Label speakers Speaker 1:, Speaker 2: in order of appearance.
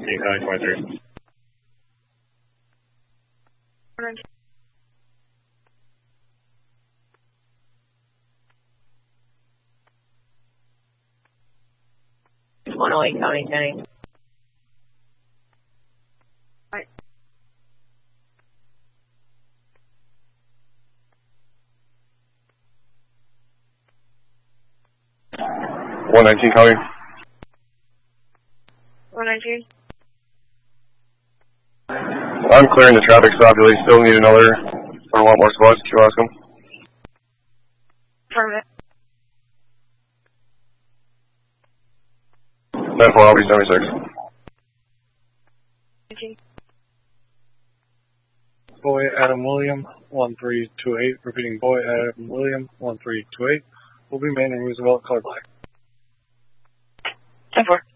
Speaker 1: 23.
Speaker 2: 108 County County.
Speaker 3: Right.
Speaker 1: 119 County.
Speaker 3: 119.
Speaker 1: I'm clearing the traffic stop. Do they still need another or want more squads? Did you ask them?
Speaker 3: Affirmative.
Speaker 1: 10-4, I'll be 76.
Speaker 3: 19.
Speaker 4: Boy Adam William 1328. Repeating Boy Adam William 1328. Will be manned in Roosevelt, color black.
Speaker 2: 10-4.